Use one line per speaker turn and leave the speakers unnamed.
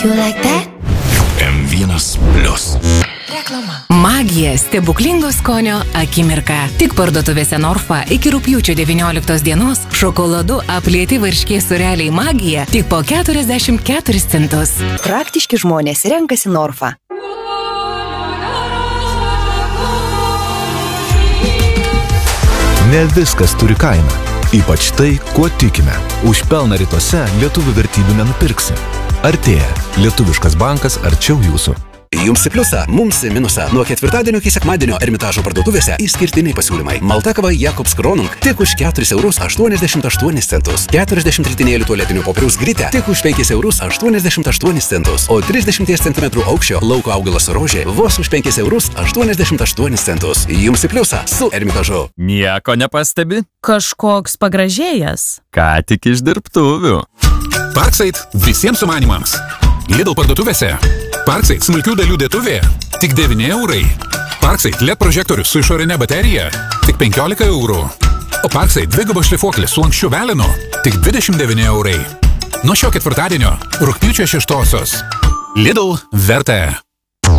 You like that?
M1+.
Reklama. Magija stebuklingo skonio akimirka. Tik parduotuvėse Norfa iki rugpjūčio 19 dienos šokoladu aplieti varškės sūreliai Magija tik po 44 centus.
Praktiški žmonės renkasi Norfa.
Ne viskas turi kainą. Ypač tai, kuo tikime. Už pelną rytuose lietuvių vertybių nenupirksi. Artėja. Lietuviškas bankas arčiau jūsų.
Jums į pliusą, mums į minusą. Nuo ketvirtadienio iki sekmadienio Ermitažo parduotuvėse išskirtiniai pasiūlymai. Malta kava Jakobs Kronung tik už 4,88 €. 40 ritinėlių tualetinių popieriaus gritė tik už 5,88 €. O 30 cm aukščio lauko augalas rožė vos už 5,88 €. Jums į pliusą su Ermitažu.
Nieko nepastebi?
Kažkoks pagražėjęs.
Ką tik iš dirbtuvių.
Parkside visiems sumanimams. Lidl parduotuvėse. Parkside smulkių dalių dėtuvė tik 9 €. Parkside LED prožektorius su išorinė baterija tik 15 €. O Parkside dvigubas šlifuoklis su lanksčiu velinu tik 29 €. Nuo šio ketvirtadienio rugpjūčio 6-osios. Lidl verta.